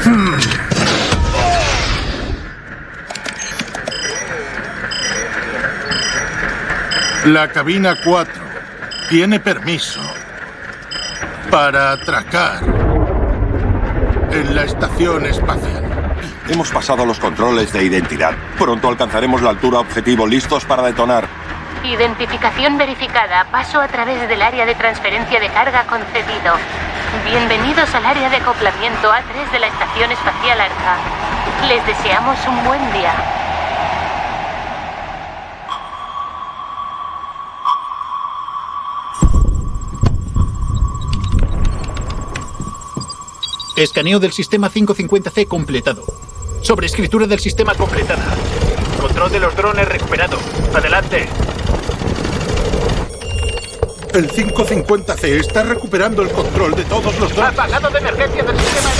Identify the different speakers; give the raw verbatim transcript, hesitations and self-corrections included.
Speaker 1: La cabina cuatro tiene permiso para atracar en la estación espacial.
Speaker 2: Hemos pasado los controles de identidad. Pronto alcanzaremos la altura objetivo, listos para detonar.
Speaker 3: Identificación verificada. Paso a través del área de transferencia de carga concedido. Bienvenidos al área de acoplamiento A tres de la Estación Espacial Arca. Les deseamos un buen día.
Speaker 4: Escaneo del sistema quinientos cincuenta C completado. Sobreescritura del sistema completada. Control de los drones recuperado. Adelante.
Speaker 1: El quinientos cincuenta C está recuperando el control de todos los drones.
Speaker 4: Apagado de emergencia del sistema